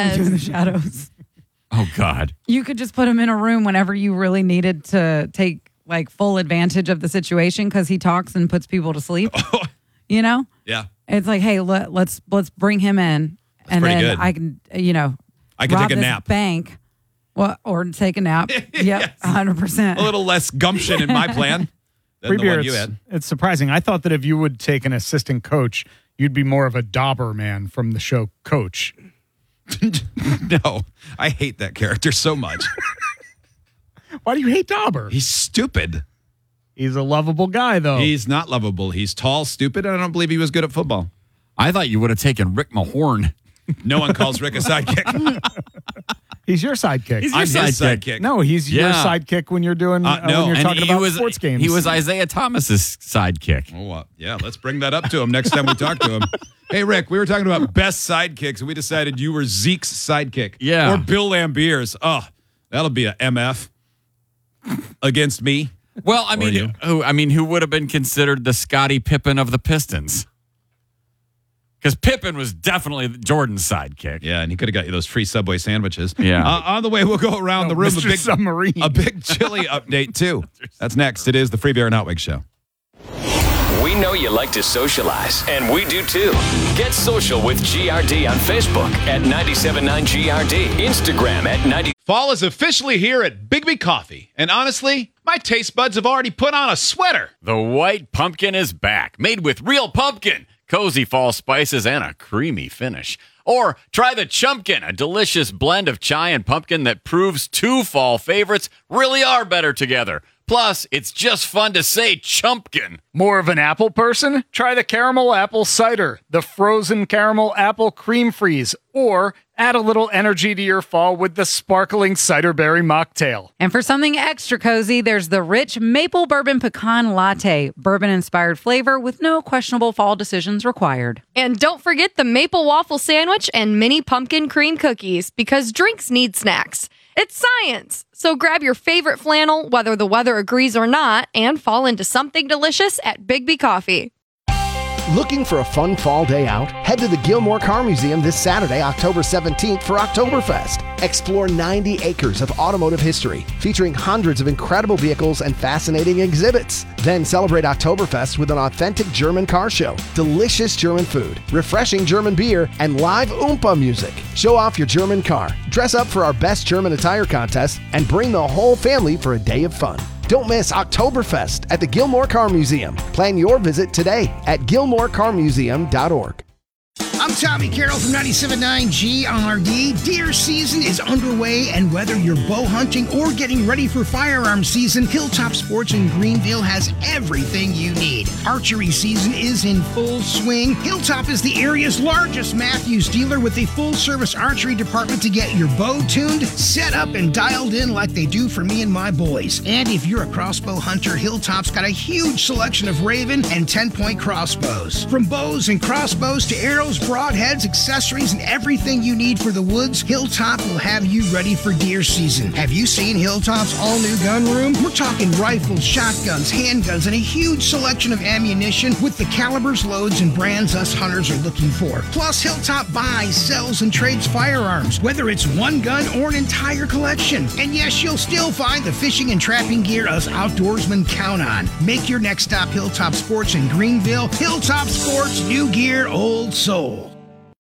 him to in the shadows. Oh, God. You could just put him in a room whenever you really needed to take like full advantage of the situation because he talks and puts people to sleep. You know? Yeah. It's like, hey, let's bring him in. That's and pretty then good. I can, I can rob take a this nap. bank. Well, or take a nap. Yep, Yes. 100%. A little less gumption in my plan than the one you had. It's surprising. I thought that if you would take an assistant coach, you'd be more of a Dauber man from the show Coach. No, I hate that character so much. Why do you hate Dauber? He's stupid. He's a lovable guy, though. He's not lovable. He's tall, stupid, and I don't believe he was good at football. I thought you would have taken Rick Mahorn. No one calls Rick a sidekick. He's your sidekick. I'm his sidekick. No, he's your Yeah. sidekick when you're doing No. when you're And talking he about was, sports games. He was Isaiah Thomas's sidekick. Oh, yeah, let's bring that up to him next time we talk to him. Hey, Rick, we were talking about best sidekicks, and we decided you were Zeke's sidekick. Yeah. Or Bill Lambier's. Oh, that'll be a MF against me. Well, I you. mean, who would have been considered the Scottie Pippen of the Pistons? Because Pippen was definitely Jordan's sidekick. Yeah, and he could have got you those free Subway sandwiches. Yeah. On the way, we'll go around the room. Mr. Submarine. A big chili update, too. That's next. It is the Free Beer and Outwig Show. We know you like to socialize, and we do too. Get social with GRD on Facebook at 97.9GRD, Instagram at 90. Fall is officially here at Bigby Coffee. And honestly, my taste buds have already put on a sweater. The white pumpkin is back, made with real pumpkin, cozy fall spices, and a creamy finish. Or try the Chumpkin, a delicious blend of chai and pumpkin that proves two fall favorites really are better together. Plus, it's just fun to say Chumpkin. More of an apple person? Try the caramel apple cider, the frozen caramel apple cream freeze, or add a little energy to your fall with the sparkling cider berry mocktail. And for something extra cozy, there's the rich maple bourbon pecan latte, bourbon-inspired flavor with no questionable fall decisions required. And don't forget the maple waffle sandwich and mini pumpkin cream cookies, because drinks need snacks. It's science! So grab your favorite flannel, whether the weather agrees or not, and fall into something delicious at Bigby Coffee. Looking for a fun fall day out? Head to the Gilmore Car Museum this Saturday, October 17th for Oktoberfest. Explore 90 acres of automotive history, featuring hundreds of incredible vehicles and fascinating exhibits. Then celebrate Oktoberfest with an authentic German car show, delicious German food, refreshing German beer, and live Oompa music. Show off your German car, dress up for our Best German Attire contest, and bring the whole family for a day of fun. Don't miss Oktoberfest at the Gilmore Car Museum. Plan your visit today at gilmorecarmuseum.org. I'm Tommy Carroll from 97.9 GRD. Deer season is underway, and whether you're bow hunting or getting ready for firearm season, Hilltop Sports in Greenville has everything you need. Archery season is in full swing. Hilltop is the area's largest Matthews dealer with a full-service archery department to get your bow tuned, set up, and dialed in like they do for me and my boys. And if you're a crossbow hunter, Hilltop's got a huge selection of Raven and 10-point crossbows. From bows and crossbows to arrows, broadheads, accessories, and everything you need for the woods, Hilltop will have you ready for deer season. Have you seen Hilltop's all-new gun room? We're talking rifles, shotguns, handguns, and a huge selection of ammunition with the calibers, loads, and brands us hunters are looking for. Plus, Hilltop buys, sells, and trades firearms, whether it's one gun or an entire collection. And yes, you'll still find the fishing and trapping gear us outdoorsmen count on. Make your next stop Hilltop Sports in Greenville. Hilltop Sports, new gear, old soul.